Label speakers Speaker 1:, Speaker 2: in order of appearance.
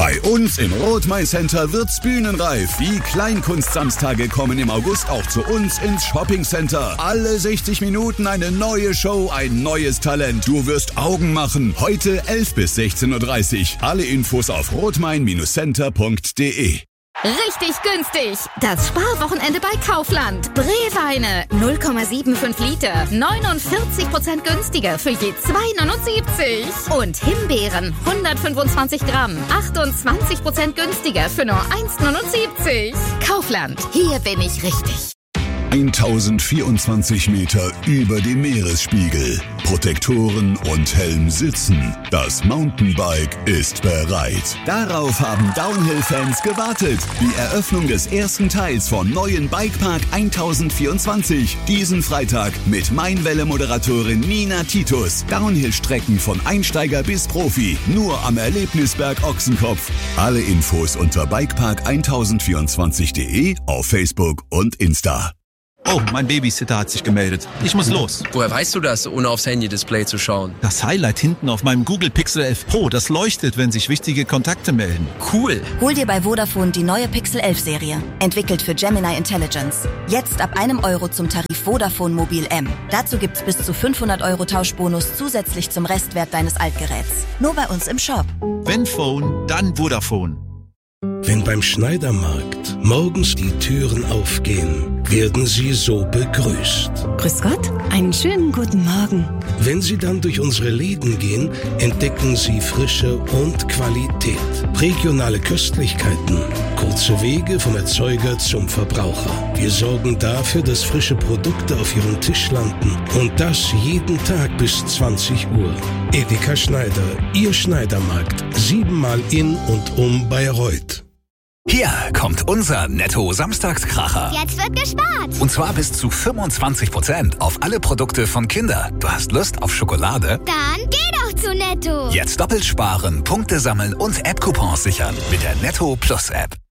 Speaker 1: Bei uns im Rothmai Center wird's bühnenreif. Die Kleinkunstsamstage kommen im August auch zu uns ins Shopping Center. Alle 60 Minuten eine neue Show, ein neues Talent. Du wirst Augen machen. Heute 11 bis 16.30 Uhr. Alle Infos auf rothmain-center.de.
Speaker 2: Richtig günstig! Das Sparwochenende bei Kaufland. Breweine 0,75 Liter, 49% günstiger für je 2,79. Und Himbeeren 125 Gramm, 28% günstiger für nur 1,79. Kaufland, hier bin ich richtig.
Speaker 1: 1024 Meter über dem Meeresspiegel. Protektoren und Helm sitzen. Das Mountainbike ist bereit. Darauf haben Downhill-Fans gewartet. Die Eröffnung des ersten Teils von neuen Bikepark 1024. Diesen Freitag mit Mainwelle-Moderatorin Nina Titus. Downhill-Strecken von Einsteiger bis Profi. Nur am Erlebnisberg Ochsenkopf. Alle Infos unter bikepark1024.de, auf Facebook und Insta.
Speaker 3: Oh, mein Babysitter hat sich gemeldet. Ich muss los.
Speaker 4: Woher weißt du das, ohne aufs Handy-Display zu schauen?
Speaker 3: Das Highlight hinten auf meinem Google Pixel 11 Pro, das leuchtet, wenn sich wichtige Kontakte melden.
Speaker 4: Cool.
Speaker 5: Hol dir bei Vodafone die neue Pixel 11 Serie. Entwickelt für Gemini Intelligence. Jetzt ab €1 zum Tarif Vodafone Mobil M. Dazu gibt's bis zu 500 € Tauschbonus zusätzlich zum Restwert deines Altgeräts. Nur bei uns im Shop.
Speaker 3: Wenn Phone, dann Vodafone.
Speaker 6: Wenn beim Schneidermarkt morgens die Türen aufgehen, werden Sie so begrüßt.
Speaker 7: Grüß Gott, einen schönen guten Morgen.
Speaker 6: Wenn Sie dann durch unsere Läden gehen, entdecken Sie Frische und Qualität. Regionale Köstlichkeiten, kurze Wege vom Erzeuger zum Verbraucher. Wir sorgen dafür, dass frische Produkte auf Ihrem Tisch landen. Und das jeden Tag bis 20 Uhr. Edeka Schneider, Ihr Schneidermarkt. 7-mal in und um Bayreuth.
Speaker 8: Hier kommt unser Netto-Samstagskracher.
Speaker 9: Jetzt wird gespart.
Speaker 8: Und zwar bis zu 25% auf alle Produkte von Kinder. Du hast Lust auf Schokolade?
Speaker 9: Dann geh doch zu Netto.
Speaker 8: Jetzt doppelt sparen, Punkte sammeln und App-Coupons sichern mit der Netto Plus App.